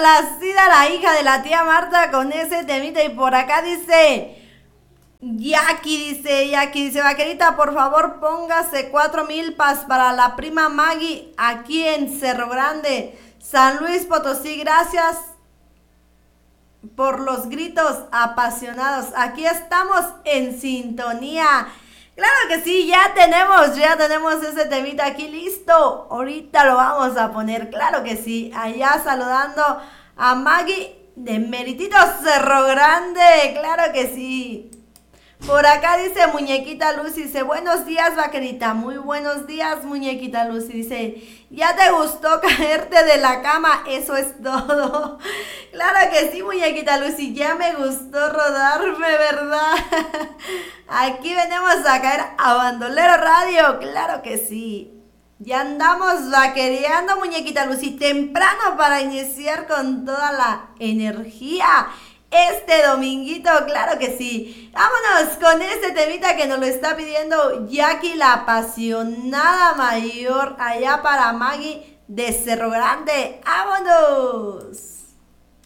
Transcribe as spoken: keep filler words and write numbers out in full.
complacida la hija de la tía Marta con ese temita. Y por acá dice... Jackie dice, Jackie dice, vaquerita, por favor póngase cuatro milpas para la prima Maggie aquí en Cerro Grande, San Luis Potosí. Gracias por los gritos apasionados. Aquí estamos en sintonía. Claro que sí, ya tenemos, ya tenemos ese temita aquí listo. Ahorita lo vamos a poner, claro que sí. Allá saludando a Maggie de Meritito Cerro Grande, claro que sí. Por acá dice Muñequita Lucy, dice, buenos días, vaquerita, muy buenos días, Muñequita Lucy, dice, ¿ya te gustó caerte de la cama? Eso es todo. Claro que sí, Muñequita Lucy, ya me gustó rodarme, ¿verdad? Aquí venimos a caer a Bandolero Radio, claro que sí. Ya andamos vaquereando, Muñequita Lucy, temprano para iniciar con toda la energía este dominguito, claro que sí. Vámonos con este temita que nos lo está pidiendo Jackie, la apasionada mayor, allá para Maggie de Cerro Grande. ¡Vámonos!